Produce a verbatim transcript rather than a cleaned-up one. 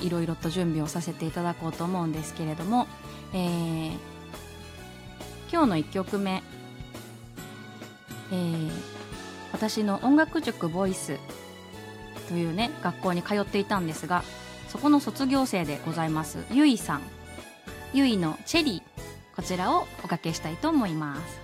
いろいろと準備をさせていただこうと思うんですけれども、えー、今日のいっきょくめ、えー、私の音楽塾ボイスというね学校に通っていたんですが、そこの卒業生でございますゆいさん、ゆいのチェリー、こちらをおかけしたいと思います。